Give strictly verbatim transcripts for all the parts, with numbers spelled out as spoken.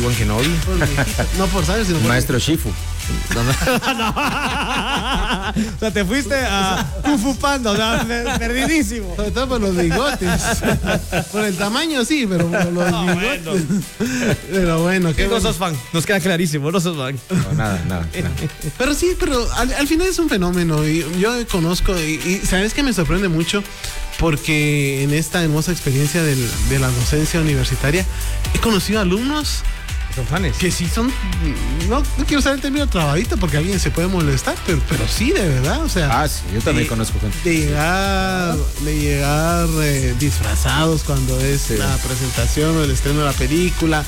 Obi-Wan Kenobi. No por saber, sino por... Maestro Shifu. No, no. O sea, te fuiste a Kung Fu Panda, o sea, perdidísimo. Sobre todo por los bigotes. Por el tamaño sí, pero por los No, bigotes. bueno. Pero bueno, qué No bueno. sos fan, nos queda clarísimo, no sos fan. No, nada, nada, nada. Pero sí, pero al, al final es un fenómeno. Y yo conozco, y, y sabes que me sorprende mucho, porque en esta hermosa experiencia del, de la docencia universitaria he conocido alumnos Son fans. que sí son, no, no quiero usar el término trabadito porque alguien se puede molestar, pero, pero sí, de verdad, o sea. Ah, sí, yo también de, conozco gente. De llegar, de llegar eh, disfrazados cuando es Sí. la presentación o el estreno de la película,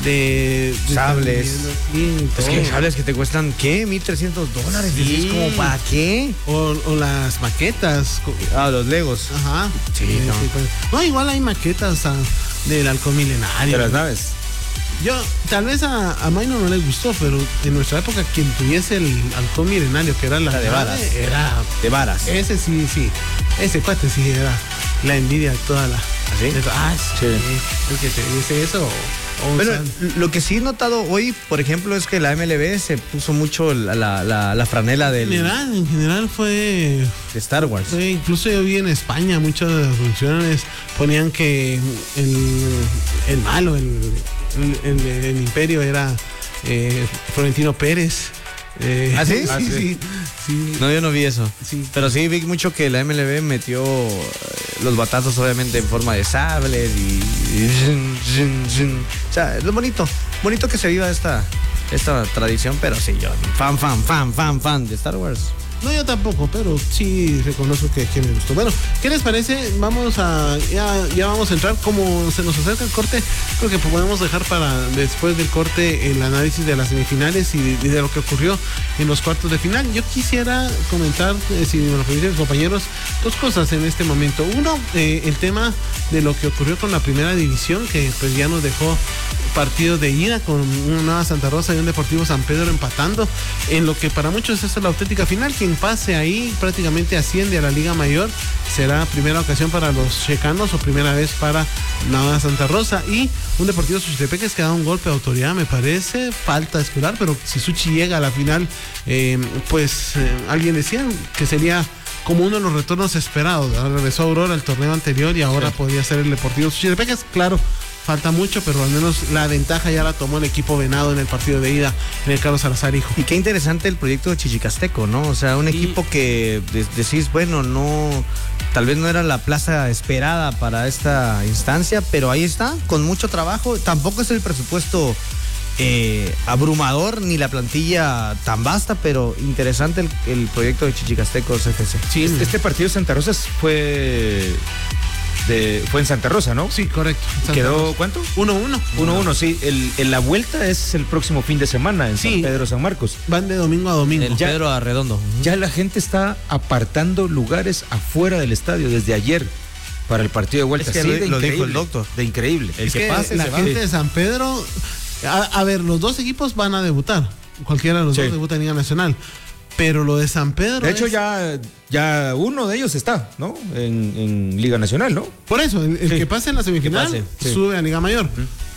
de, de Sables. estar viendo, sí, Es todo. que sables que te cuestan, ¿qué? mil trescientos dólares. Sí. Decís, como, ¿para qué? O, o las maquetas. co- Ah, los Legos. Ajá. Sí, Eh, no. pues. No, igual hay maquetas ah, del halcón milenario. De las naves. Yo, tal vez a, a Maino no le gustó, pero en nuestra época quien tuviese el halcón milenario, que era la La de nave, varas. era De varas. ese sí, sí, ese cuate sí era la envidia de toda la. sí? de to- ah, sí. Sí. El que te dice eso. O, o un Bueno, san- lo que sí he notado hoy, por ejemplo, es que la M L B se puso mucho la, la, la, la franela en del, general, en general fue, de Star Wars. fue. Incluso yo vi en España muchas de las funciones ponían que el, el malo, el, el, el- el imperio era eh, Florentino Pérez. Eh, ¿Ah, sí? sí, Ah, sí, sí. sí. No, yo no vi eso. Sí. Pero sí vi mucho que la M L B metió eh, los batazos obviamente en forma de sables y, y zun, zun, zun. O sea, es lo bonito, bonito que se viva esta, esta tradición, pero sí, yo fan, fan, fan, fan, fan de Star Wars. No, yo tampoco, pero sí reconozco que, que me gustó. Bueno, ¿qué les parece? Vamos a, ya, ya vamos a entrar. Como se nos acerca el corte, creo que podemos dejar para después del corte el análisis de las semifinales y de, y de lo que ocurrió en los cuartos de final. Yo quisiera comentar, eh, si me lo permiten compañeros, dos cosas en este momento. Uno, eh, el tema de lo que ocurrió con la primera división, que pues ya nos dejó partido de ida con una Nueva Santa Rosa y un Deportivo San Pedro empatando, en lo que para muchos es la auténtica final. Quien pase ahí prácticamente asciende a la Liga Mayor. Será primera ocasión para los checanos o primera vez para Nueva Santa Rosa. Y un Deportivo Suchitepeques que ha dado un golpe de autoridad, me parece. Falta esperar, pero si Suchi llega a la final, eh, pues eh, alguien decía que sería como uno de los retornos esperados. Regresó Aurora el torneo anterior y ahora sí. podría ser el Deportivo Suchitepeques. Claro, falta mucho, pero al menos la ventaja ya la tomó el equipo venado en el partido de ida en el Carlos Salazar, hijo. Y qué interesante el proyecto de Chichicasteco, ¿no? O sea, un Sí. equipo que de- decís, bueno, no, tal vez no era la plaza esperada para esta instancia, pero ahí está, con mucho trabajo. Tampoco es el presupuesto eh, abrumador ni la plantilla tan vasta, pero interesante el, el proyecto de Chichicasteco C F C. Sí, Este, este partido de Santa Rosa fue de, fue en Santa Rosa, ¿no? sí, correcto. Santa ¿Quedó Rosa. cuánto? uno uno. uno uno, sí. El, el- la vuelta es el próximo fin de semana en Sí. San Pedro San Marcos. Van de domingo a domingo. El Ya- Pedro Arredondo. Ya la gente está apartando lugares afuera del estadio desde ayer para el partido de vuelta. Es que Sí, lo- de lo dijo increíble, el doctor. De increíble. El Es que que pase la se va. gente de San Pedro, a, a ver, los dos equipos van a debutar. Cualquiera de los Sí. dos debuta en Liga Nacional. Pero lo de San Pedro. De hecho, es- ya, ya uno de ellos está, ¿no? En, en Liga Nacional, ¿no? Por eso, el, el Sí. que pase en la semifinal pase, sí. sube a Liga Mayor.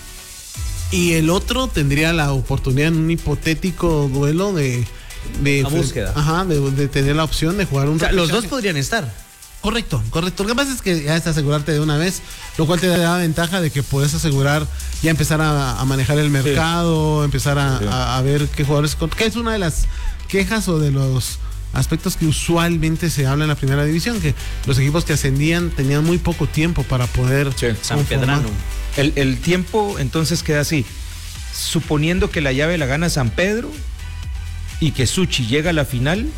Y el otro tendría la oportunidad en un hipotético duelo de. de La búsqueda. Ajá, de, de tener la opción de jugar un. O sea, los dos repechaje. podrían estar. Correcto, correcto. Lo que pasa es que ya es asegurarte de una vez, lo cual te da ventaja de que puedes asegurar, ya empezar a, a manejar el mercado, empezar a, Sí. a- a ver qué jugadores, con- que es una de las quejas o de los aspectos que usualmente se habla en la primera división, que los equipos que ascendían tenían muy poco tiempo para poder Sí. San conformar. Pedrano. El, el tiempo entonces queda así. Suponiendo que la llave la gana San Pedro y que Suchi llega a la final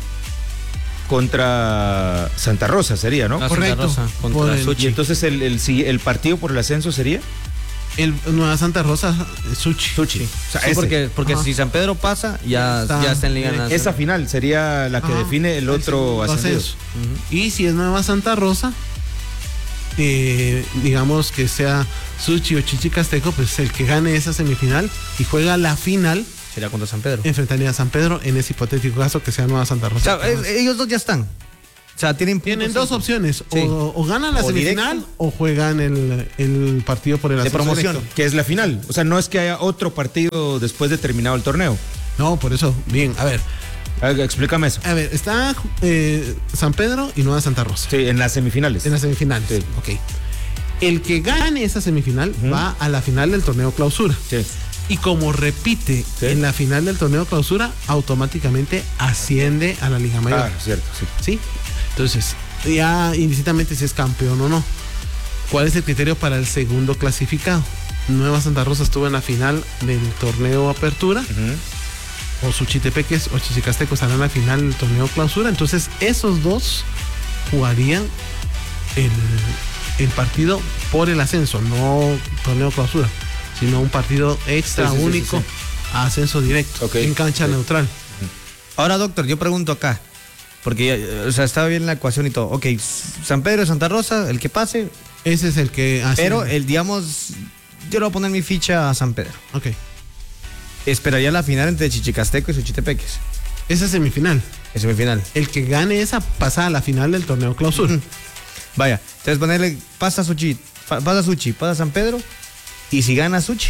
contra Santa Rosa, sería, ¿no? Ah, Santa Correcto. Rosa Por contra el- Y Suchi. entonces el, el, si- el partido por el ascenso sería El Nueva Santa Rosa, Suchi. Suchi. O sea, Sí, ese. porque porque Ajá. si San Pedro pasa, ya Está ya está en Liga directo. Nacional. Esa final sería la que Ajá. define el otro segundo ascendido. ascenso. Y si es Nueva Santa Rosa, eh, digamos que sea Suchi o Chichicasteco, pues el que gane esa semifinal y juega la final Sería contra San Pedro. enfrentaría a San Pedro en ese hipotético caso que sea Nueva Santa O Rosa. sea, eh, ellos dos ya están. O sea, tienen, tienen dos opciones, sí. o, o ganan la o semifinal directo, o juegan el, el partido por el de ascenso promoción, directo. Que es la final. O sea, no es que haya otro partido después de terminado el torneo. No, por eso, bien, a ver, Ah, explícame eso. a ver, está eh, San Pedro y Nueva Santa Rosa. Sí, en las semifinales. En las semifinales. Sí. Ok. El que gane esa semifinal uh-huh. va a la final del torneo clausura. Sí. Y como repite sí. en la final del torneo clausura, automáticamente asciende a la Liga Mayor. Ah, cierto, sí. ¿Sí? Entonces, ya indistintamente si es campeón o no. ¿Cuál es el criterio para el segundo clasificado? Nueva Santa Rosa estuvo en la final del torneo Apertura. Uh-huh. O Suchitepeques o Chichicasteco estarán en la final del torneo clausura. Entonces, esos dos jugarían el, el partido por el ascenso, no torneo clausura, sino un partido extra sí, sí, único sí, sí, sí. a ascenso directo, okay. en cancha okay. neutral. Ahora, doctor, yo pregunto acá, porque o sea, estaba bien la ecuación y todo. Ok, San Pedro y Santa Rosa, el que pase. Ese es el que hace. Pero el, digamos, yo le voy a poner mi ficha a San Pedro. Ok. Esperaría la final entre Chichicasteco y Suchitepeques. Esa es semifinal. Es semifinal. El que gane esa pasa a la final del torneo clausura. Uh-huh. Vaya, entonces ponerle, pasa Suchi, pasa Suchi, pasa San Pedro, y si gana Suchi.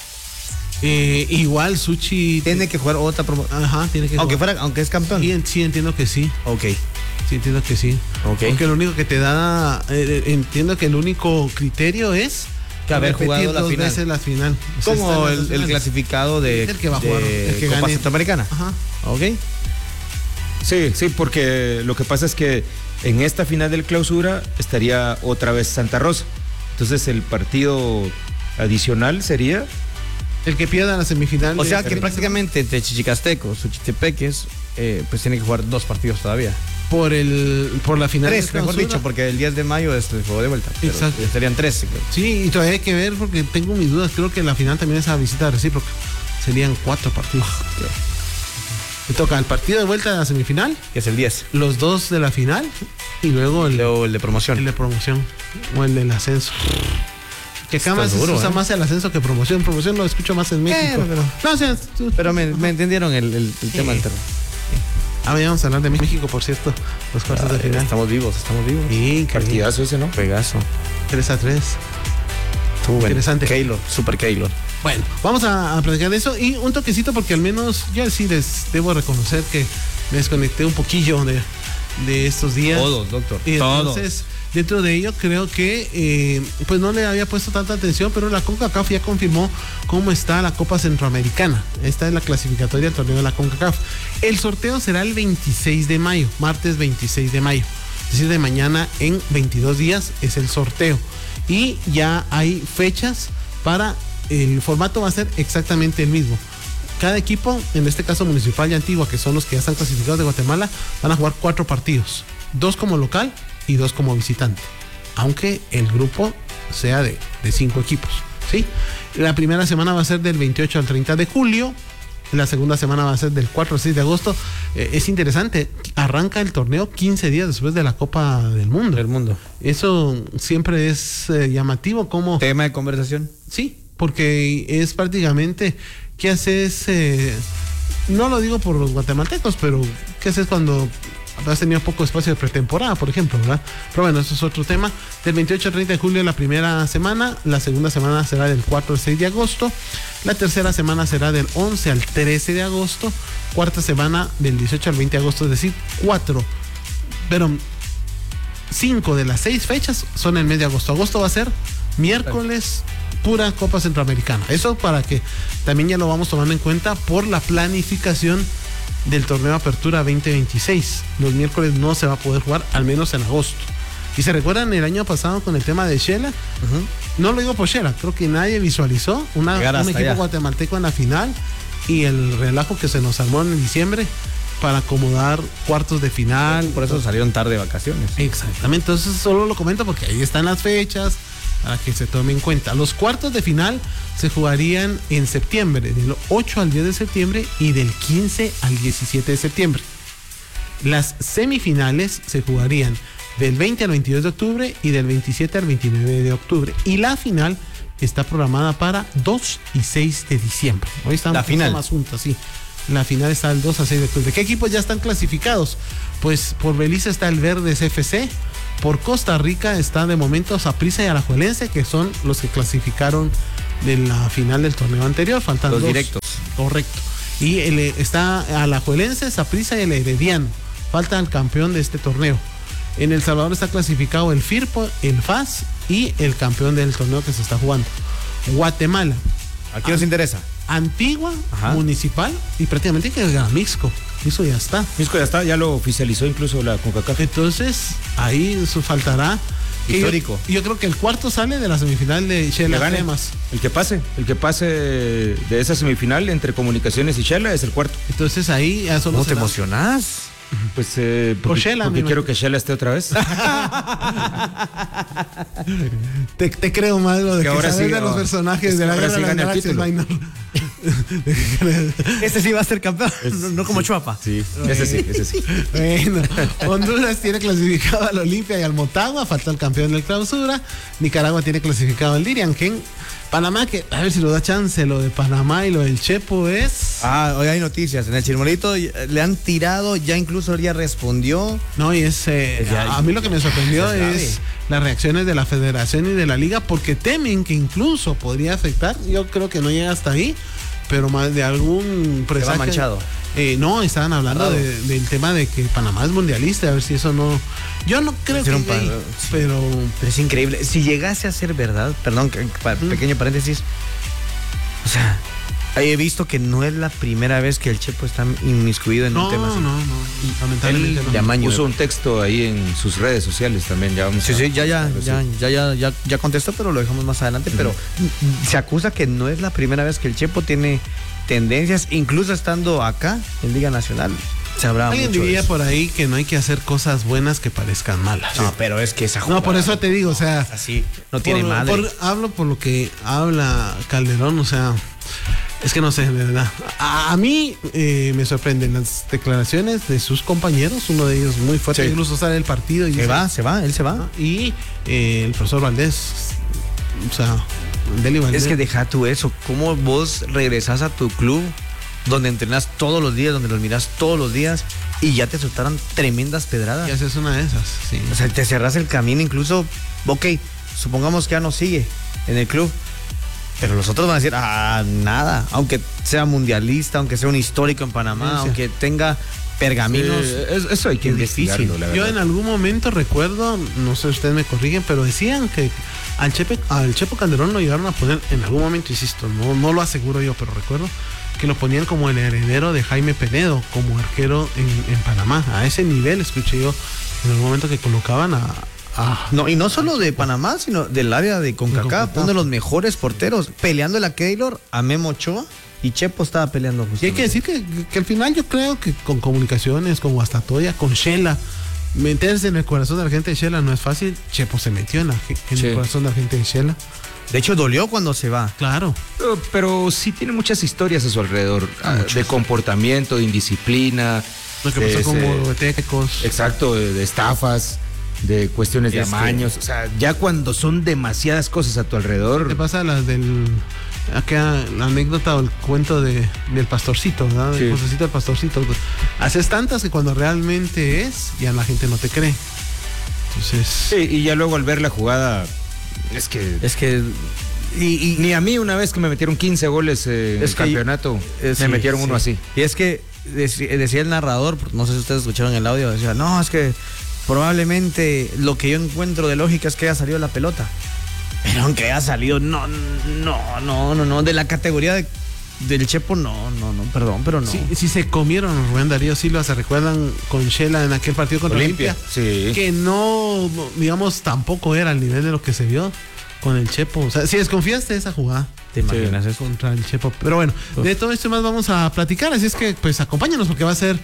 Eh, igual Suchi tiene que jugar otra promoción. Ajá, tiene que aunque jugar. fuera, aunque es campeón. Sí, sí, entiendo que sí. Ok. Sí, entiendo que sí. Ok. Porque lo único que te da, eh, entiendo que el único criterio es que haber jugado la dos final. veces la final. Como el, el clasificado de, el que va a jugar, de el que Copa gane. Centroamericana. Ajá. Ok. Sí, sí, porque lo que pasa es que en esta final del clausura estaría otra vez Santa Rosa. Entonces el partido adicional sería el que pierda la semifinal. O sea que prácticamente entre Chichicasteco, Suchitepeques, eh, pues tiene que jugar dos partidos todavía. Por el por la final. Tres, mejor dicho, porque el diez de mayo es el juego de vuelta. Exacto. Serían tres. Sí, y todavía hay que ver porque tengo mis dudas. Creo que la final también es a visita recíproca. Serían cuatro partidos. Okay. Me toca el partido de vuelta de la semifinal, que es el diez. Los dos de la final y luego el, luego el de promoción. El de promoción o el del ascenso. Que acá más duro, se usa ¿eh? más el ascenso que promoción. Promoción lo escucho más en México. Eh, pero, no, o sea, pero me, me entendieron el, el, el sí. tema del terreno. Ah, vamos a hablar de México, por cierto. Los cuartos ah, de final. Estamos vivos, estamos vivos. Sí, partidazo ese, ¿no? Pegazo. tres a tres. Estuvo interesante. Keylor, super Keylor. Bueno, vamos a, a platicar de eso y un toquecito porque al menos yo sí les debo reconocer que me desconecté un poquillo de, de estos días. Todos, doctor. Y todos. Entonces, dentro de ello creo que eh, pues no le había puesto tanta atención, pero la CONCACAF ya confirmó cómo está la Copa Centroamericana. Esta es la clasificatoria del torneo de la CONCACAF. El sorteo será el veintiséis de mayo, martes veintiséis de mayo. Es decir, de mañana en veintidós días es el sorteo. Y ya hay fechas para, el formato va a ser exactamente el mismo. Cada equipo, en este caso Municipal y Antigua, que son los que ya están clasificados de Guatemala, van a jugar cuatro partidos. Dos como local y dos como visitante. Aunque el grupo sea de, de cinco equipos, ¿sí? La primera semana va a ser del veintiocho al treinta de julio. La segunda semana va a ser del cuatro al seis de agosto. Eh, es interesante, arranca el torneo quince días después de la Copa del Mundo. Del Mundo. Eso siempre es eh, llamativo como... Tema de conversación. Sí, porque es prácticamente, ¿qué haces? Eh, no lo digo por los guatemaltecos, pero ¿qué haces cuando has tenido poco espacio de pretemporada, por ejemplo, ¿verdad? Pero bueno, eso es otro tema. Del veintiocho al treinta de julio la primera semana, la segunda semana será del cuatro al seis de agosto, la tercera semana será del once al trece de agosto, cuarta semana del dieciocho al veinte de agosto, es decir, cuatro, pero cinco de las seis fechas son el mes de agosto. Agosto va a ser miércoles, pura Copa Centroamericana. Eso para que también ya lo vamos tomando en cuenta por la planificación del torneo Apertura veinte veintiséis. Los miércoles no se va a poder jugar, al menos en agosto. Y se recuerdan el año pasado con el tema de Shela. Uh-huh. No lo digo por Shela, creo que nadie visualizó una, un equipo allá. guatemalteco en la final y el relajo que se nos armó en diciembre para acomodar cuartos de final. Por eso salieron tarde de vacaciones. Exactamente, entonces solo lo comento porque ahí están las fechas para que se tome en cuenta. Los cuartos de final se jugarían en septiembre, del ocho al diez de septiembre y del quince al diecisiete de septiembre. Las semifinales se jugarían del veinte al veintidós de octubre y del veintisiete al veintinueve de octubre. Y la final está programada para dos y seis de diciembre. Hoy estamos la final más juntas, sí. La final está el dos a seis de octubre. ¿Qué equipos ya están clasificados? Pues por Belice está el Verdes F C. Por Costa Rica está de momento Saprissa y Alajuelense, que son los que clasificaron de la final del torneo anterior. Faltan los dos. directos. Correcto. Y el, está Alajuelense, Saprissa y el Herediano. Falta el campeón de este torneo. En El Salvador está clasificado el Firpo, el F A S y el campeón del torneo que se está jugando. Guatemala. Aquí nos interesa. Antigua, Ajá. Municipal y prácticamente que gana Mixco. Eso ya está. Misco ya está, ya lo oficializó incluso la CONCACAF. Entonces, ahí eso faltará. Que Histórico. Yo, yo creo que el cuarto sale de la semifinal de Que Shela gane. Cremas. El que pase, el que pase de esa semifinal entre Comunicaciones y Shela es el cuarto. Entonces ahí ya solo ¿Cómo te será- emocionás? Pues eh, Por porque, Shela, porque me quiero imagino. que Shela esté otra vez. Te, te creo más lo de Que que, ahora sabes sí, de los oh, personajes es de que la ahora guerra sí de las gana el galaxias, título. Minor. Este sí va a ser campeón, no, no como Chuapa. Sí, ese sí, ese sí. Bueno, Honduras tiene clasificado al Olimpia y al Motagua, falta el campeón del clausura. Nicaragua tiene clasificado al Dirianquén. Panamá, que a ver si lo da chance, lo de Panamá y lo del Chepo es... Ah, hoy hay noticias. En el Chirmolito le han tirado, ya incluso él ya respondió. No, y es... eh, Ya, a, a mí lo que me sorprendió eso es grave. es las reacciones de la federación y de la liga, porque temen que incluso podría afectar, yo creo que no llega hasta ahí, pero más de algún presagio. manchado. Eh, no, estaban hablando de, del tema de que Panamá es mundialista, a ver si eso no... Yo no creo que Hicieron llegue ahí, pa- sí. pero... Pero es increíble. Si llegase a ser verdad, perdón, que- pa- pequeño paréntesis. O sea, he visto que no es la primera vez que el Chepo está inmiscuido en No, un tema no, así. no, lamentablemente Él no. de amaño. Puso un texto ahí en sus redes sociales también. Ya vamos Sí, a- sí, ya, ya, a ya, recibir. ya, ya, ya, ya contestó, pero lo dejamos más adelante. Pero se acusa que no es la primera vez que el Chepo tiene tendencias, incluso estando acá en Liga Nacional. Se habrá Alguien mucho de diría eso. por ahí que no hay que hacer cosas buenas que parezcan malas. No, pero es que esa No, por eso te digo, o sea, así no tiene por- madre. por- hablo por lo que habla Calderón, o sea, es que no sé, de verdad. A, a mí eh, me sorprenden las declaraciones de sus compañeros, uno de ellos muy fuerte, Sí. incluso sale del partido y Se dice- va, se va, él se va. y eh, el profesor Valdés, o sea, Deli Valdés. Es que deja tú eso. ¿Cómo vos regresás a tu club donde entrenas todos los días, donde los miras todos los días y ya te soltaron tremendas pedradas? Y haces una de esas, sí. O sea, te cerras el camino incluso. Ok, supongamos que ya no sigue en el club. Pero los otros van a decir, ah, nada. Aunque sea mundialista, aunque sea un histórico en Panamá, Sí, sí. aunque tenga pergaminos. Sí, es- eso hay que es investigarlo, difícil. la Yo verdad. en algún momento recuerdo, no sé si ustedes me corrigen, pero decían que al Chepe, al Chepo Calderón lo llegaron a poner en algún momento, insisto, no, no lo aseguro yo, pero recuerdo que lo ponían como el heredero de Jaime Penedo, como arquero en, en Panamá. A ese nivel escuché yo en algún momento que colocaban a... a- No, y no solo de Panamá, sino del área de CONCACAF, CONCACAF. uno de los mejores porteros, peleándole a Keylor, a Memo Ochoa, y Chepo estaba peleando Y hay que decir que, que al final yo creo que con comunicaciones, con Guastatoya, con Shela, meterse en el corazón de la gente de Shela no es fácil. Chepo se metió en, la, en Sí. el corazón de la gente de Shela. De hecho, dolió cuando se va. Claro. Pero, pero sí tiene muchas historias a su alrededor, ah, Muchas. de comportamiento, de indisciplina. Lo que de pasó con ese- Borotecos. Exacto, de, de estafas, de cuestiones de Es que- amaños. O sea, ya cuando son demasiadas cosas a tu ¿Qué alrededor. pasa las del... Acá la anécdota o el cuento de, del pastorcito, ¿verdad? Del Sí. pastorcito del pastorcito. Haces tantas que cuando realmente es, ya la gente no te cree. Entonces... Sí, y ya luego al ver la jugada, es que. Es que. Y, y- Ni a mí una vez que me metieron quince goles eh, en Es el que- campeonato, eh, me sí, metieron uno sí. así. Y es que deci- decía el narrador, no sé si ustedes escucharon el audio, decía, no, es que probablemente lo que yo encuentro de lógica es que haya salido la pelota. Pero aunque haya salido, no, no, no, no, no, de la categoría de- del Chepo, no, no, no, perdón, pero no. Si, si se comieron a Rubén Darío Silva, se recuerdan con Shela en aquel partido contra Olimpia, Sí. que no, digamos, tampoco era al nivel de lo que se vio con el Chepo. O sea, si desconfiaste de esa jugada ¿Te imaginas eso? contra el Chepo. Pero bueno, de todo esto más vamos a platicar, así es que pues acompáñanos porque va a ser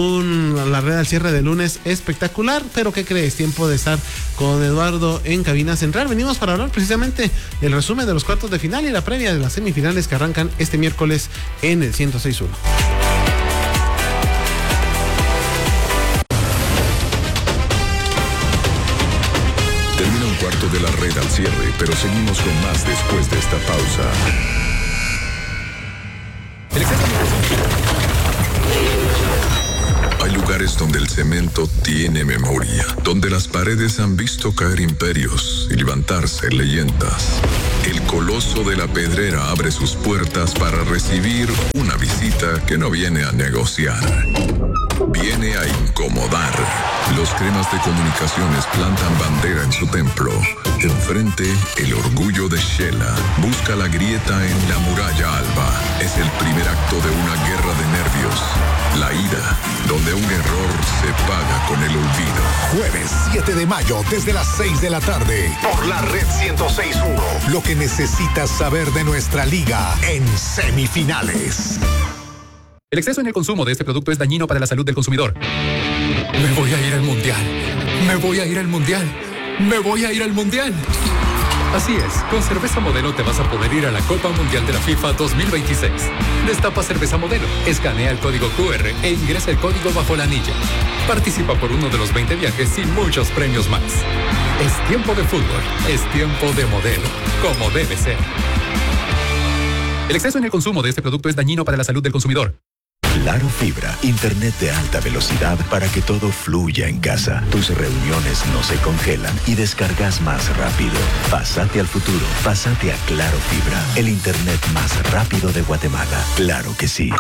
un la red al cierre de lunes espectacular. Pero ¿qué crees? Tiempo de estar con Eduardo en cabina central. Venimos para hablar precisamente del resumen de los cuartos de final y la previa de las semifinales que arrancan este miércoles en el ciento seis punto uno. Termina un cuarto de la red al cierre, pero seguimos con más después de esta pausa. lugares donde el cemento tiene memoria, donde las paredes han visto caer imperios y levantarse leyendas. El Coloso de la Pedrera abre sus puertas para recibir una visita que no viene a negociar, viene a incomodar. Los cremas de comunicaciones plantan bandera en su templo. Enfrente, el orgullo de Shela busca la grieta en la muralla alba. Es el primer acto de una guerra de nervios. La ira, donde un error se paga con el olvido. Jueves siete de mayo, desde las seis de la tarde, por la Red ciento seis punto uno. Lo que necesitas saber de nuestra liga en semifinales. El exceso en el consumo de este producto es dañino para la salud del consumidor. Me voy a ir al mundial. Me voy a ir al mundial. Me voy a ir al mundial. Así es, con Cerveza Modelo te vas a poder ir a la Copa Mundial de la FIFA dos mil veintiséis. Destapa Cerveza Modelo, escanea el código cu erre e ingresa el código bajo la anilla. Participa por uno de los veinte viajes y muchos premios más. Es tiempo de fútbol, es tiempo de Modelo, como debe ser. El exceso en el consumo de este producto es dañino para la salud del consumidor. Claro Fibra, internet de alta velocidad para que todo fluya en casa. Tus reuniones no se congelan y descargas más rápido. Pásate al futuro, pásate a Claro Fibra, el internet más rápido de Guatemala. Claro que sí.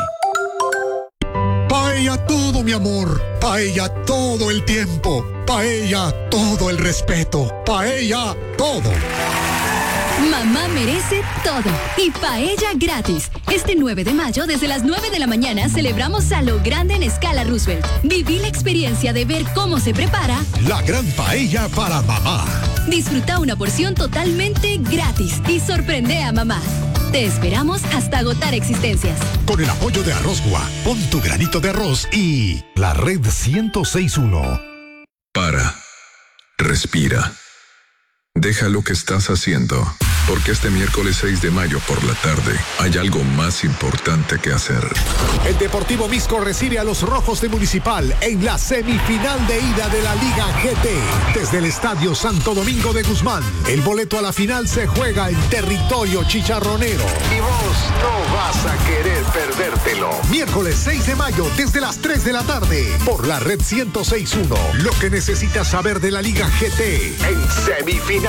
Paella todo, mi amor. Paella todo el tiempo. Paella todo el respeto. Paella todo. Mamá merece todo y paella gratis. Este nueve de mayo, desde las nueve de la mañana, celebramos a lo grande en Escala Roosevelt. Viví la experiencia de ver cómo se prepara la gran paella para mamá. Disfruta una porción totalmente gratis y sorprende a mamá. Te esperamos hasta agotar existencias. Con el apoyo de Arrozgua, pon tu granito de arroz y la Red ciento seis punto uno. Para. Respira. Deja lo que estás haciendo, porque este miércoles seis de mayo por la tarde hay algo más importante que hacer. El Deportivo Misco recibe a los Rojos de Municipal en la semifinal de ida de la Liga G T desde el Estadio Santo Domingo de Guzmán. El boleto a la final se juega en territorio chicharronero y vos no vas a querer perdértelo. Miércoles seis de mayo desde las tres de la tarde por la Red ciento seis punto uno. Lo que necesitas saber de la Liga G T en semifinales.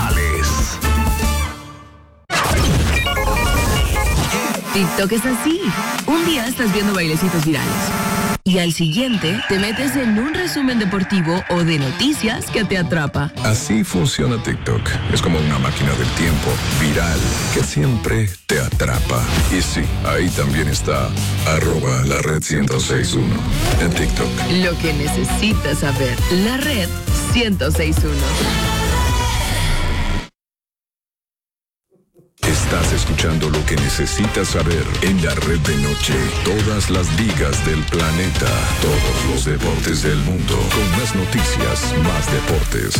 TikTok es así. Un día estás viendo bailecitos virales y al siguiente te metes en un resumen deportivo o de noticias que te atrapa. Así funciona TikTok. Es como una máquina del tiempo viral que siempre te atrapa. Y sí, ahí también está arroba la red ciento seis punto uno en TikTok. Lo que necesitas saber, la Red ciento seis punto uno. Estás escuchando lo que necesitas saber en la red de noche. Todas las ligas del planeta, todos los deportes del mundo, con más noticias, más deportes.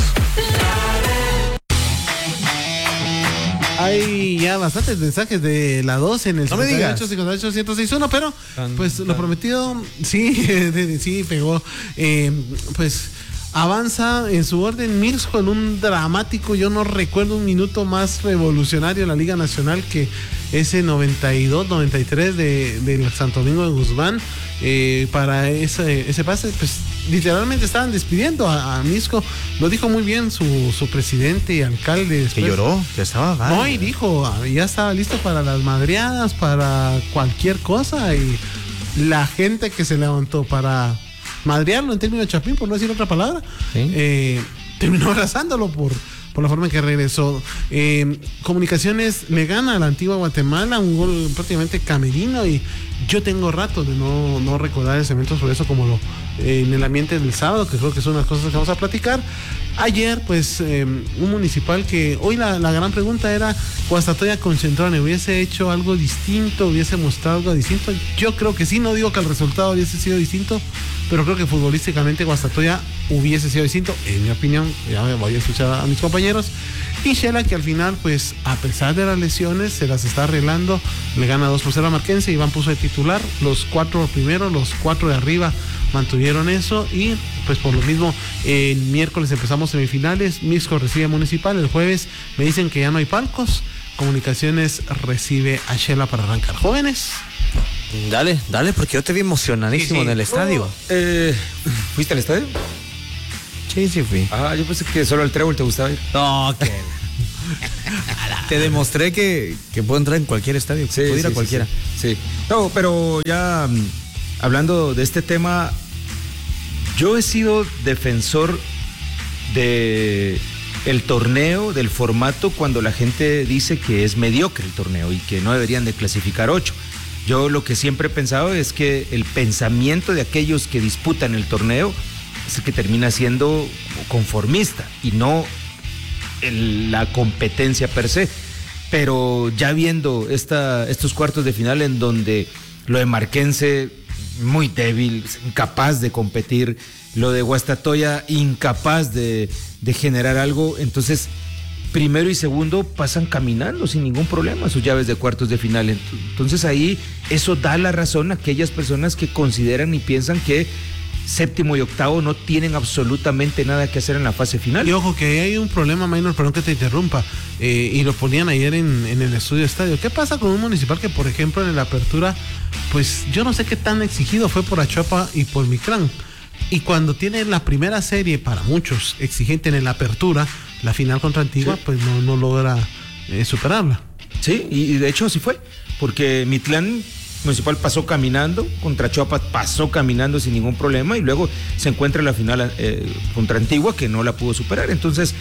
Hay ya bastantes mensajes de la dos en el no cincuenta y ocho, cincuenta y ocho, ciento seis punto uno, pero tan, pues tan. Lo prometido, sí, sí, pegó. Eh, pues avanza en su orden Mirko en un dramático, yo no recuerdo un minuto más revolucionario en la Liga Nacional que ese noventa y dos noventa y tres de, del Santo Domingo de Guzmán. Eh, para ese, ese pase, pues literalmente estaban despidiendo a, a Misco. Lo dijo muy bien su, su presidente y alcalde después. Que lloró, que estaba mal. No, y dijo, ya estaba listo para las madreadas, para cualquier cosa, y la gente que se levantó para madrearlo en términos de chapín, por no decir otra palabra, ¿sí? eh, terminó abrazándolo por, por la forma en que regresó. Eh, Comunicaciones le gana a la Antigua Guatemala, un gol prácticamente camerino, y yo tengo rato de no, no recordar ese evento sobre eso como lo eh, en el ambiente del sábado, que creo que son las cosas que vamos a platicar. Ayer, pues, eh, un municipal que hoy la, la gran pregunta era, Guastatoya con Centrone, ¿hubiese hecho algo distinto? ¿Hubiese mostrado algo distinto? Yo creo que sí, no digo que el resultado hubiese sido distinto, pero creo que futbolísticamente Guastatoya hubiese sido distinto, en mi opinión. Ya me voy a escuchar a mis compañeros. Y Shela, que al final, pues, a pesar de las lesiones, se las está arreglando, le gana dos por cero a Marquense. Iván puso de titular, los cuatro primeros, los cuatro de arriba mantuvieron eso, y pues por lo mismo el miércoles empezamos semifinales. Misco recibe a Municipal, el jueves me dicen que ya no hay palcos. Comunicaciones recibe a Shela para arrancar. Jóvenes, Dale, dale, porque yo te vi emocionadísimo sí, sí. en el estadio. Oh, eh, ¿Fuiste al estadio? Sí, sí fui. Ah, yo pensé que solo al Trébol te gustaba ir. No, que... te demostré que, que puedo entrar en cualquier estadio, sí, puedo ir sí, a cualquiera. Sí, sí. No, pero ya hablando de este tema, yo he sido defensor de el torneo, del formato, cuando la gente dice que es mediocre el torneo y que no deberían de clasificar ocho. Yo lo que siempre he pensado es que el pensamiento de aquellos que disputan el torneo es el que termina siendo conformista y no el, la competencia per se. Pero ya viendo esta, estos cuartos de final en donde lo de Marquense muy débil, incapaz de competir, lo de Guastatoya incapaz de, de generar algo, entonces primero y segundo pasan caminando sin ningún problema sus llaves de cuartos de final. Entonces ahí eso da la razón a aquellas personas que consideran y piensan que séptimo y octavo no tienen absolutamente nada que hacer en la fase final. Y ojo que hay un problema, Maynor, perdón que te interrumpa, eh, y lo ponían ayer en, en el estudio estadio. ¿Qué pasa con un Municipal que, por ejemplo, en la apertura, pues yo no sé qué tan exigido fue por Achuapa y por Mictlán? Y cuando tiene la primera serie, para muchos, exigente en la apertura, la final contra Antigua, sí. pues no, no logra eh, superarla. Sí, y de hecho así fue, porque Mictlán Municipal pasó caminando, contra Achuapa pasó caminando sin ningún problema y luego se encuentra en la final eh, contra Antigua que no la pudo superar. Entonces,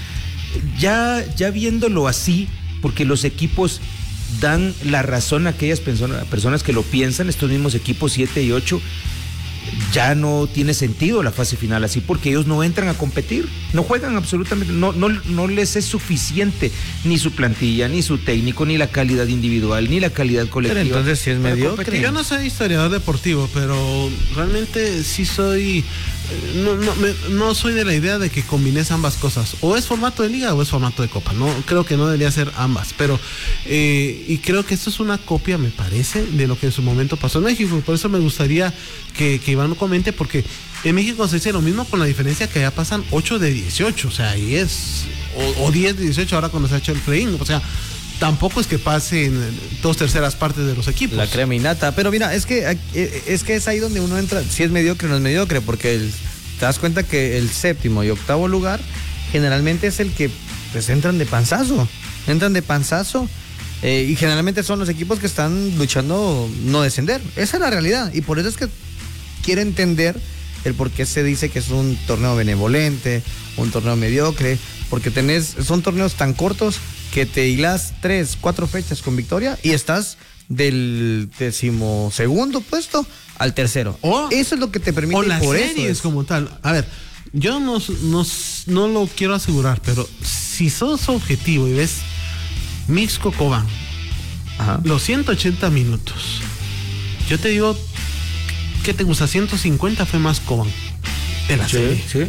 ya, ya viéndolo así, porque los equipos dan la razón a aquellas personas, personas que lo piensan, estos mismos equipos siete y ocho, ya no tiene sentido la fase final así, porque ellos no entran a competir, no juegan absolutamente, no, no, no les es suficiente ni su plantilla, ni su técnico, ni la calidad individual, ni la calidad colectiva. Pero entonces sí es mediocre. Yo no soy historiador deportivo, pero realmente sí soy, no, no, me, no soy de la idea de que combines ambas cosas, o es formato de liga o es formato de copa, no creo que no debería ser ambas, pero eh, y creo que esto es una copia, me parece, de lo que en su momento pasó en México. Por eso me gustaría que, que Iván comente, porque en México se dice lo mismo, con la diferencia que ya pasan ocho de dieciocho, o sea, ahí es, o, o diez de dieciocho ahora cuando se ha hecho el play-in, o sea, tampoco es que pasen dos terceras partes de los equipos. La creminata, pero mira, es que es que es ahí donde uno entra, si es mediocre o no es mediocre, porque el, te das cuenta que el séptimo y octavo lugar generalmente es el que pues entran de panzazo, entran de panzazo. Eh, y generalmente son los equipos que están luchando no descender. Esa es la realidad. Y por eso es que quiero entender el por qué se dice que es un torneo benevolente, un torneo mediocre, porque tenés, son torneos tan cortos que te hilas tres, cuatro fechas con victoria y estás del decimosegundo puesto al tercero. O, eso es lo que te permite. O las por series eso es. Como tal. A ver, yo no, no, no lo quiero asegurar, pero si sos objetivo y ves Mixco Cobán, ajá, los ciento ochenta minutos, yo te digo, ¿qué te gusta? ciento cincuenta fue más Cobán de la sí, serie. Sí.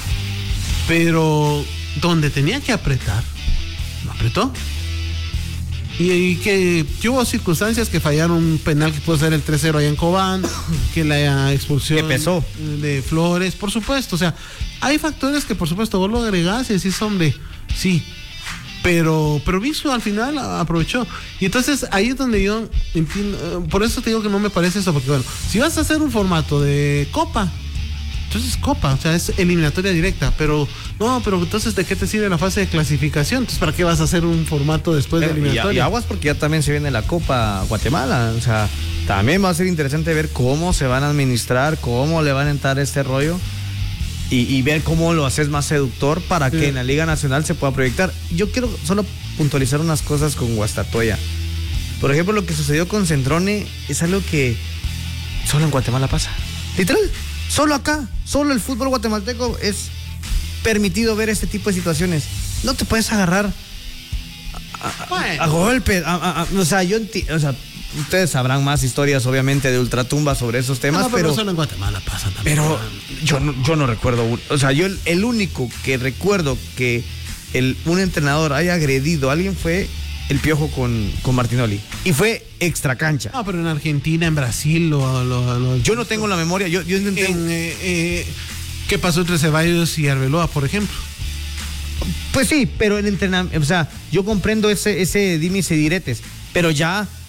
Pero donde tenía que apretar, no apretó. Y, y que, que hubo circunstancias que fallaron, un penal que pudo ser el tres cero allá en Cobán, que la expulsión que pesó de Flores, por supuesto. O sea, hay factores que por supuesto vos lo agregás y decís, hombre, sí. Pero, pero Mixco al final aprovechó. Y entonces ahí es donde yo entiendo, por eso te digo que no me parece eso, porque bueno, si vas a hacer un formato de copa, entonces copa, o sea, es eliminatoria directa, pero no, pero entonces ¿de qué te sirve la fase de clasificación? Entonces, ¿para qué vas a hacer un formato después pero, de eliminatoria? Y, y aguas porque ya también se viene la Copa Guatemala, o sea, también va a ser interesante ver cómo se van a administrar, cómo le van a entrar este rollo. Y, y ver cómo lo haces más seductor para sí. que en la Liga Nacional se pueda proyectar. Yo quiero solo puntualizar unas cosas con Guastatoya. Por ejemplo, lo que sucedió con Centrone es algo que solo en Guatemala pasa. Literal, solo acá, solo el fútbol guatemalteco es permitido ver este tipo de situaciones. No te puedes agarrar a, a, bueno. a golpes. A, a, a, o sea, yo entiendo, o sea, ustedes sabrán más historias, obviamente, de ultratumba sobre esos temas, no, no, pero, pero solo en Guatemala pasa también. Pero yo no, yo no recuerdo, o sea, yo el, el único que recuerdo que el, un entrenador haya agredido a alguien fue el Piojo con, con Martinoli. Y fue extra cancha. No, pero en Argentina, en Brasil, lo, lo, lo yo no tengo la memoria. Yo, yo intenté... en, eh, eh, ¿qué pasó entre Ceballos y Arbeloa, por ejemplo? Pues sí, pero el entrenamiento, o sea, yo comprendo ese, ese dimes y diretes, pero ya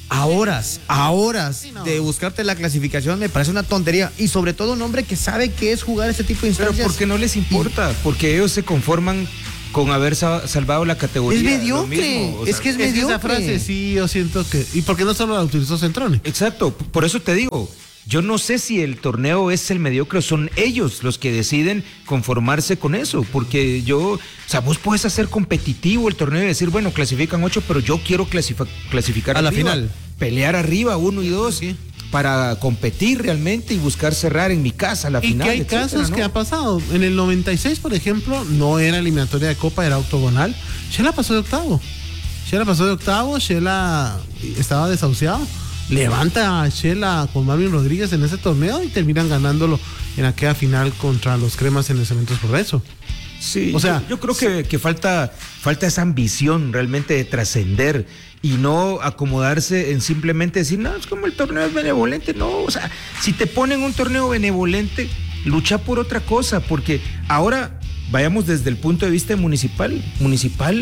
a horas, a horas Sí, no. de buscarte la clasificación, me parece una tontería. Y sobre todo un hombre que sabe qué es jugar este tipo de Pero instancias. porque no les importa, porque ellos se conforman con haber sa- salvado la categoría. Es lo mediocre, mismo, o es sea, que es Es que mediocre. esa frase sí, yo siento que... Y porque no solo la utilizó Centrone. Exacto, por eso te digo, yo no sé si el torneo es el mediocre o son ellos los que deciden conformarse con eso, porque yo, o sea, vos puedes hacer competitivo el torneo y decir, bueno, clasifican ocho, pero yo quiero clasific- clasificar A la arriba, final. pelear arriba, uno y dos, para competir realmente y buscar cerrar en mi casa la Y final. que hay etcétera, casos ¿no? que ha pasado. En el noventa y seis, por ejemplo, no era eliminatoria de Copa, era octogonal. Shela pasó de octavo. Shela pasó de octavo, Shela estaba desahuciado. Levanta a Shela con Marvin Rodríguez en ese torneo y terminan ganándolo en aquella final contra los Cremas en el Cementos Progreso. Sí, O sea, yo, yo creo que, que falta, falta esa ambición realmente de trascender y no acomodarse en simplemente decir, no, es como el torneo es benevolente. No, o sea, si te ponen un torneo benevolente, lucha por otra cosa, porque ahora vayamos desde el punto de vista municipal. Municipal,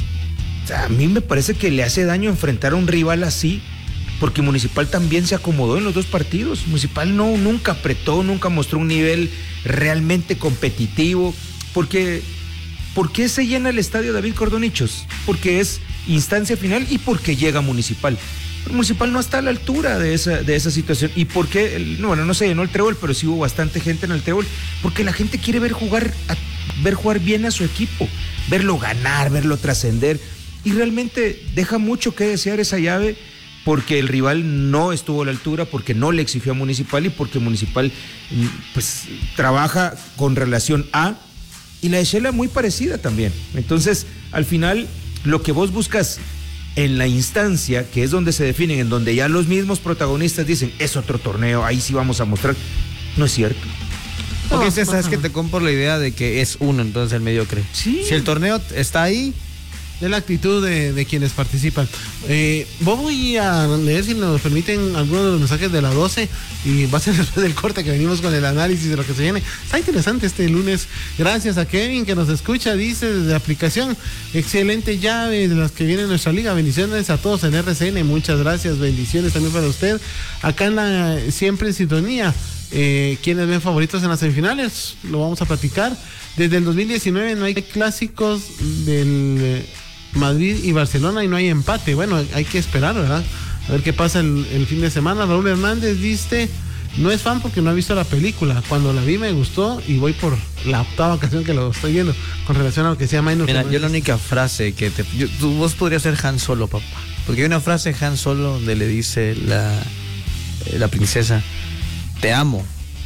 o sea, a mí me parece que le hace daño enfrentar a un rival así, porque Municipal también se acomodó en los dos partidos. Municipal no, nunca apretó, nunca mostró un nivel realmente competitivo, porque ¿por qué se llena el estadio David Cordonichos? Porque es instancia final y porque llega Municipal. El Municipal no está a la altura de esa, de esa situación. ¿Y por qué? El- no, bueno, no se llenó el Trébol, pero sí hubo bastante gente en el Trébol, porque la gente quiere ver jugar, a- ver jugar bien a su equipo, verlo ganar, verlo trascender, y realmente deja mucho que desear esa llave, porque el rival no estuvo a la altura, porque no le exigió a Municipal y porque Municipal mm, pues trabaja con relación a, y la de Shela muy parecida también. Entonces, al final, lo que vos buscas en la instancia, que es donde se definen, en donde ya los mismos protagonistas dicen, es otro torneo, ahí sí vamos a mostrar, no es cierto. Porque ese, sabes que te compro la idea de que es uno, entonces el mediocre. Sí. Si el torneo está ahí, Es la actitud de, de quienes participan. Eh, voy a leer, si nos permiten, algunos de los mensajes de la doce y va a ser después del corte que venimos con el análisis de lo que se viene. Está interesante este lunes. Gracias a Kevin que nos escucha, dice desde aplicación. Excelente llave de las que viene en nuestra liga. Bendiciones a todos en R C N. Muchas gracias. Bendiciones también para usted. Acá en la siempre en sintonía. Eh, ¿Quiénes ven favoritos en las semifinales? Lo vamos a platicar. Desde el dos mil diecinueve no hay clásicos del eh, Madrid y Barcelona y no hay empate. Bueno, hay que esperar, ¿verdad? A ver qué pasa el, el fin de semana. Raúl Hernández dice, no es fan porque no ha visto la película. Cuando la vi me gustó y voy por la octava ocasión que lo estoy viendo con relación a lo que se llama mira, yo la única frase que te... yo- tú- vos podrías ser Han Solo, papá. Porque hay una frase de Han Solo donde le dice la, eh, la princesa, te amo.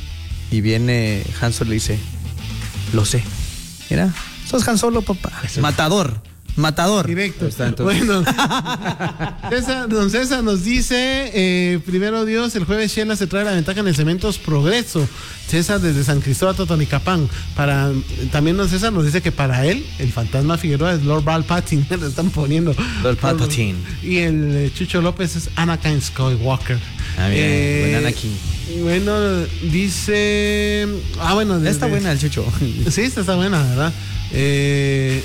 Y viene Han Solo y le dice, lo sé. Mira, sos Han Solo, papá. Matador. Matador. Directo. Está, entonces. Bueno, César, don César nos dice, eh, primero Dios, el jueves Shela se trae la ventaja en el Cementos Progreso. César desde San Cristóbal, Totonicapán. Para, también don César nos dice que para él, el fantasma Figueroa es Lord Palpatine, le están poniendo. Lord Palpatine. Y el eh, Chucho López es Anakin Skywalker. Ah, bien, Eh, buen Anakin. Bueno, dice... Ah, bueno. Está desde- buena el Chucho. Sí, esta está buena, ¿verdad? Eh...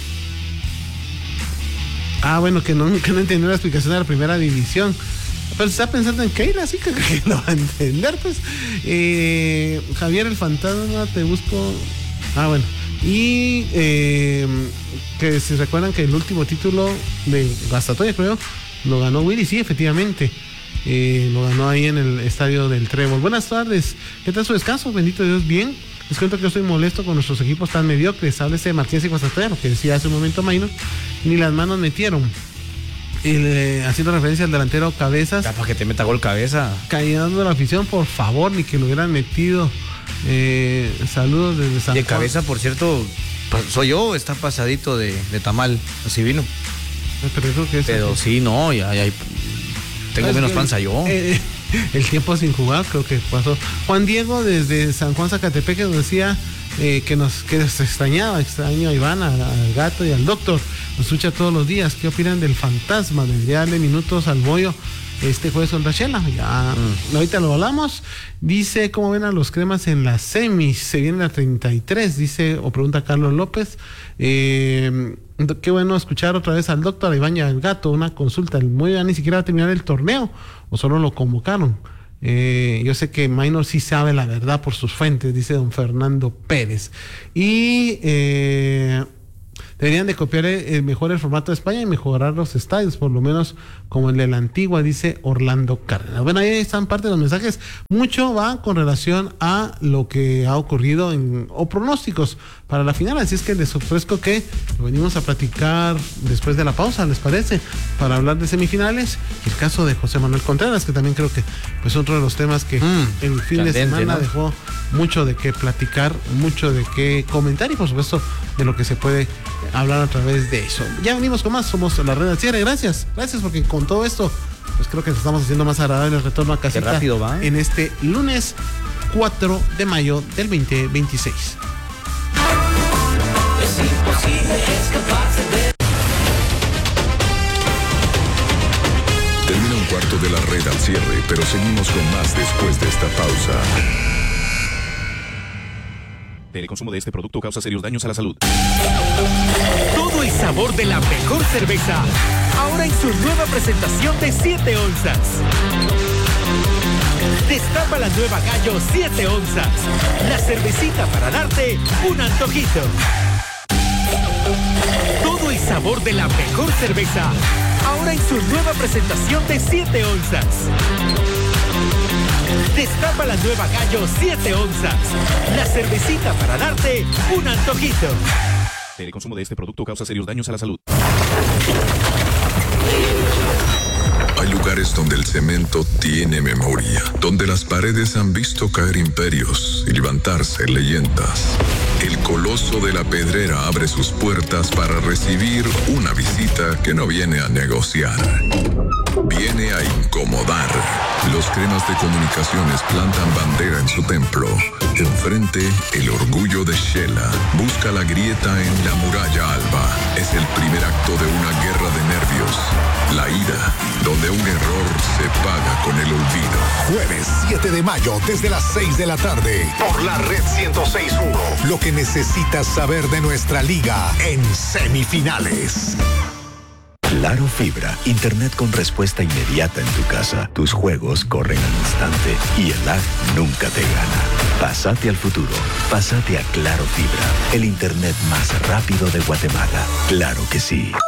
Ah, bueno, que no, que no entendió la explicación de la primera división. Pero está pensando en Keila, así que, que lo va a entender, pues. Eh, Javier el Fantasma, te busco. Ah, bueno. Y eh, que si recuerdan que el último título de Gastatoya, creo, lo ganó Willy, sí, efectivamente. Eh, lo ganó ahí en el estadio del Trébol. Buenas tardes. ¿Qué tal su descanso? Bendito Dios, bien. Les cuento que yo estoy molesto con nuestros equipos tan mediocres. Háblese de Martínez y Guastatoya, lo que decía hace un momento Maino. Ni las manos metieron. El, eh, haciendo referencia al delantero Cabezas. Ya, para que te meta gol cabeza. Cayendo la afición, por favor, ni que lo hubieran metido. Eh, saludos desde San De Juan. cabeza, por cierto, pa- soy yo, está pasadito de, de tamal. Así vino. Pero, eso que es Pero así. sí, no, ya, ya hay- tengo Es menos que, panza yo. eh, el tiempo sin jugar creo que pasó. Juan Diego desde San Juan Zacatepeque nos decía eh, que nos que nos extrañaba, extraño a Iván, a- al gato y al doctor. Nos escucha todos los días. ¿Qué opinan del fantasma? Debería darle minutos al bollo este jueves contra Shela. Ya, mm. ahorita lo hablamos. Dice, ¿cómo ven a los cremas en las semis? Se vienen a treinta y tres, dice, o pregunta Carlos López. Eh, qué bueno escuchar otra vez al doctor Iván y al Gato, una consulta. El Muy ni siquiera va a terminar el torneo, o solo lo convocaron. Eh, yo sé que Minor sí sabe la verdad por sus fuentes, dice don Fernando Pérez. Y eh, deberían de copiar el, mejor el formato de España y mejorar los estadios, por lo menos como el de la antigua, dice Orlando Cárdenas. Bueno, ahí están parte de los mensajes. Mucho va con relación a lo que ha ocurrido en, o pronósticos para la final, así es que les ofrezco que lo venimos a platicar después de la pausa, ¿les parece? Para hablar de semifinales, el caso de José Manuel Contreras, que también creo que pues otro de los temas que mm, el fin candente, de semana, ¿no?, dejó mucho de qué platicar, mucho de qué comentar y por supuesto de lo que se puede hablar a través de eso. Ya venimos con más, somos la Red del Cierre. Gracias, gracias porque con todo esto pues creo que nos estamos haciendo más agradable el retorno a casita. Qué rápido va, ¿eh? En este lunes cuatro de mayo del veinte veintiséis. Es imposible escaparse de... Termina un cuarto de la Red al cierre, pero seguimos con más después de esta pausa. El consumo de este producto causa serios daños a la salud. Todo el sabor de la mejor cerveza, ahora en su nueva presentación de siete onzas. Destapa la nueva Gallo siete onzas, la cervecita para darte un antojito. Todo el sabor de la mejor cerveza, ahora en su nueva presentación de siete onzas. Destapa la nueva Gallo siete onzas, la cervecita para darte un antojito. El consumo de este producto causa serios daños a la salud. Hay lugares donde el cemento tiene memoria, donde las paredes han visto caer imperios y levantarse leyendas. El Coloso de la Pedrera abre sus puertas para recibir una visita que no viene a negociar, viene a incomodar. Los cremas de comunicaciones plantan bandera en su templo. Enfrente, el orgullo de Shela busca la grieta en la muralla alba. Es el primer acto de una guerra de nervios. La ira, donde un error se paga con el olvido. Jueves siete de mayo, desde las seis de la tarde, por la Red ciento seis punto uno. Lo que necesitas saber de nuestra liga en semifinales. Claro Fibra, internet con respuesta inmediata en tu casa. Tus juegos corren al instante y el lag nunca te gana. Pásate al futuro, pásate a Claro Fibra, el internet más rápido de Guatemala. Claro que sí.